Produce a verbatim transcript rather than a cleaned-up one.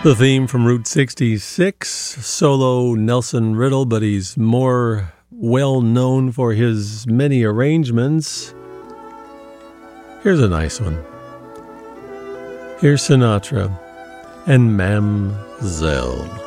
The theme from Route sixty-six, solo Nelson Riddle, but he's more well known for his many arrangements. Here's a nice one. Here's Sinatra and Mam'zelle.